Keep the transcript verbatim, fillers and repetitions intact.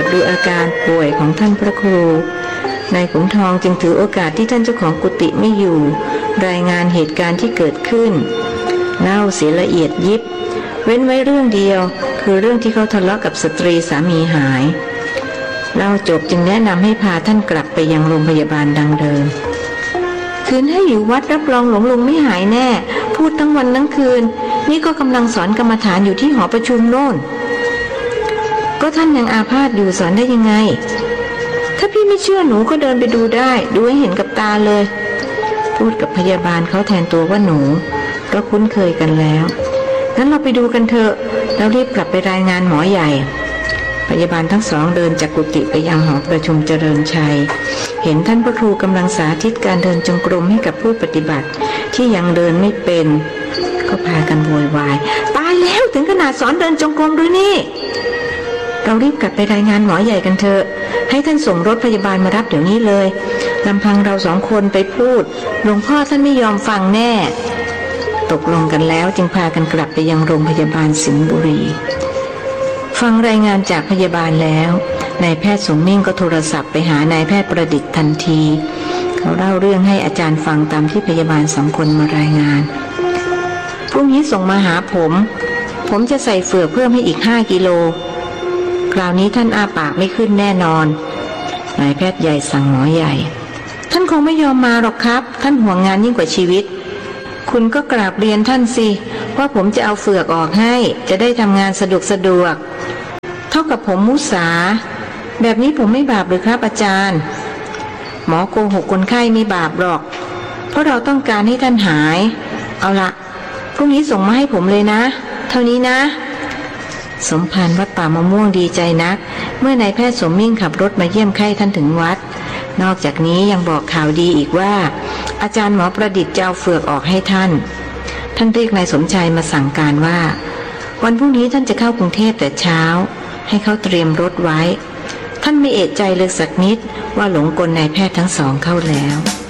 จดูอาการป่วยของท่านพระครูนายขุนทองจึงถือโอกาสที่ท่านเจ้าของกุฏิไม่อยู่รายงานเหตุการณ์ที่เกิดขึ้นเล่าเสียละเอียดยิบเว้นไว้เรื่องเดียวคือเรื่องที่เขาทะเลาะกับสตรีสามีหายเล่าจบจึงแนะนำให้พาท่านกลับไปยังโรงพยาบาลดังเดิมคืนให้อยู่วัดรับรองหลวงลุงไม่หายแน่พูดทั้งวันทั้งคืนนี่ก็กำลังสอนกรรมฐานอยู่ที่หอประชุมโน่นก็ท่านยังอาพาธอยู่สอนได้ยังไงถ้าพี่ไม่เชื่อหนูก็เดินไปดูได้ดูให้เห็นกับตาเลยพูดกับพยาบาลเขาแทนตัวว่าหนูเพราะคุ้นเคยกันแล้วงั้นเราไปดูกันเถอะแล้วรีบกลับไปรายงานหมอใหญ่พยาบาลทั้งสองเดินจากกุฏิไปยังหอประชุมเจริญชัยเห็นท่านพระครูกำลังสาธิตการเดินจงกรมให้กับผู้ปฏิบัติที่ยังเดินไม่เป็นก็พากันโวยวายตายแล้วถึงขนาดสอนเดินจงกรมด้วยนี่เรารีบกลับไปรายงานหมอใหญ่กันเถอะให้ท่านส่งรถพยาบาลมารับเดี๋ยวนี้เลยลำพังเราสองคนไปพูดหลวงพ่อท่านไม่ยอมฟังแน่ตกลงกันแล้วจึงพากันกลับไปยังโรงพยาบาลสิงห์บุรีฟังรายงานจากพยาบาลแล้วนายแพทย์สมมิ่งก็โทรศัพท์ไปหานายแพทย์ประดิษฐ์ทันทีเขาเล่าเรื่องให้อาจารย์ฟังตามที่พยาบาลสองคนมารายงานพรุ่งนี้ส่งมาหาผมผมจะใส่เฟือกเพิ่มให้อีกห้ากิโลคราวนี้ท่านอาปากไม่ขึ้นแน่นอนนายแพทย์ใหญ่สั่งหมอใหญ่ท่านคงไม่ยอมมาหรอกครับท่านห่วงงานยิ่งกว่าชีวิตคุณก็กราบเรียนท่านสิว่าผมจะเอาเฟือกออกให้จะได้ทำงานสะดวกสะดวกเท่ากับผมมุสาแบบนี้ผมไม่บาปหรือครับอาจารย์หมอโกหกคนไข้ไม่บาปหรอกเพราะเราต้องการให้ท่านหายเอาละพรุ่งนี้ส่งมาให้ผมเลยนะเท่านี้นะสมภารวัดป่ามะม่วงดีใจนักเมื่อนายแพทย์สมมิ่งขับรถมาเยี่ยมไข้ท่านถึงวัดนอกจากนี้ยังบอกข่าวดีอีกว่าอาจารย์หมอประดิษฐ์จะเอาเฟือกออกให้ท่านท่านเรียกนายสมชายมาสั่งการว่าวันพรุ่งนี้ท่านจะเข้ากรุงเทพแต่เช้าให้เขาเตรียมรถไว้ท่านไม่เอะใจเลยสักนิดว่าหลงกลนายแพทย์ทั้งสองเข้าแล้ว